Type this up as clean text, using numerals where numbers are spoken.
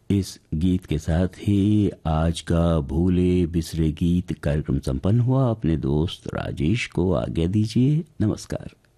इस गीत के साथ ही आज का भूले बिसरे गीत कार्यक्रम संपन्न हुआ। अपने दोस्त राजेश को आज्ञा दीजिए। नमस्कार।